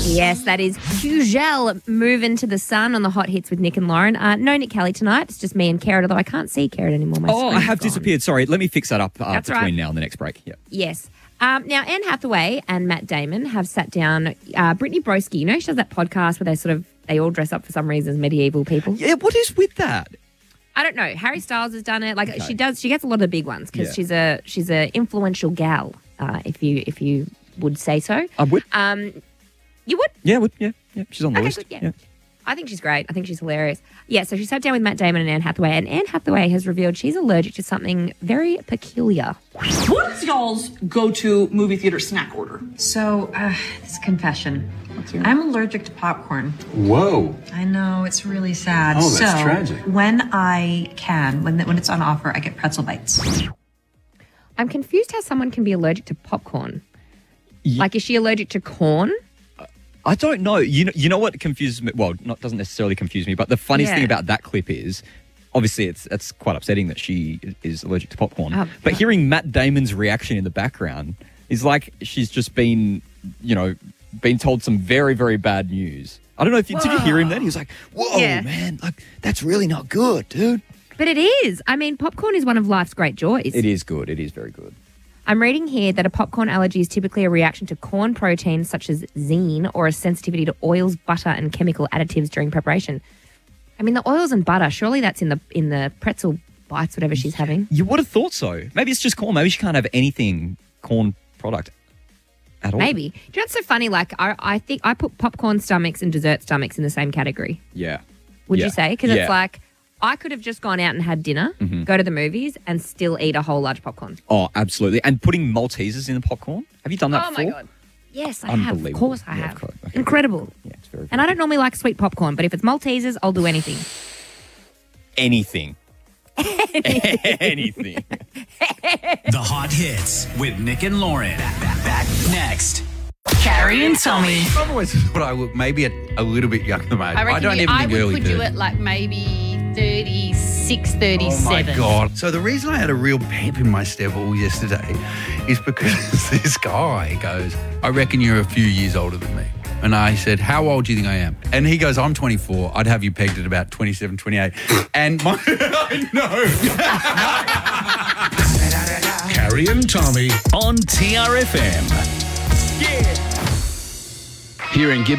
Yes, that is Hugel moving to the sun on the hot hits with Nick and Lauren. No Nick Kelly tonight. It's just me and Carrot, although I can't see Carrot anymore. My I have screen's gone. disappeared. Sorry, let me fix that up That's between right. now and the next break. Yeah. Yes. Now, Anne Hathaway and Matt Damon have sat down. Brittany Broski, you know, she does that podcast where they all dress up for some reason as medieval people. Yeah, what is with that? I don't know. Harry Styles has done it. Like she gets a lot of the big ones because she's a influential gal, if you would say so. I would. You would? Yeah, I would. Yeah. She's on the list. Good, yeah. I think she's great. I think she's hilarious. Yeah, so she sat down with Matt Damon and Anne Hathaway, and Anne Hathaway has revealed she's allergic to something very peculiar. What is y'all's go-to movie theater snack order? So, this confession. I'm allergic to popcorn. Whoa. I know, it's really sad. Oh, that's tragic. When when it's on offer, I get pretzel bites. I'm confused how someone can be allergic to popcorn. Like, is she allergic to corn? I don't know. You know what confuses me? Well, doesn't necessarily confuse me, but the funniest thing about that clip is, obviously, it's quite upsetting that she is allergic to popcorn. But hearing Matt Damon's reaction in the background is like she's just been told some very, very bad news. I don't know if did you hear him then? He was like, "Whoa, man, like that's really not good, dude." But it is. I mean, popcorn is one of life's great joys. It is good. It is very good. I'm reading here that a popcorn allergy is typically a reaction to corn proteins such as zein or a sensitivity to oils, butter, and chemical additives during preparation. I mean, the oils and butter, surely that's in the pretzel bites, whatever she's having. You would have thought so. Maybe it's just corn. Maybe she can't have anything corn product at all. Maybe. Do you know what's so funny? Like, I think I put popcorn stomachs and dessert stomachs in the same category. Yeah. Would you say? Because it's like, I could have just gone out and had dinner, go to the movies, and still eat a whole large popcorn. Oh, absolutely. And putting Maltesers in the popcorn? Have you done that before? Oh, my God. Yes, I have. Of course I have. Okay. Incredible. Yeah, it's very, very and I don't normally like sweet popcorn, but if it's Maltesers, I'll do anything. Anything. Anything. The Hot Hits with Nick and Lauren. Back next. Carrie and Tommy. I've always thought I look maybe a little bit younger, mate. I don't even think early would put you at like maybe 36, 37. Oh my God. So the reason I had a real pep in my step all yesterday is because this guy goes, "I reckon you're a few years older than me." And I said, "How old do you think I am?" And he goes, "I'm 24. I'd have you pegged at about 27, 28. And my... Carrie and Tommy on TRFM. Here in Gibson.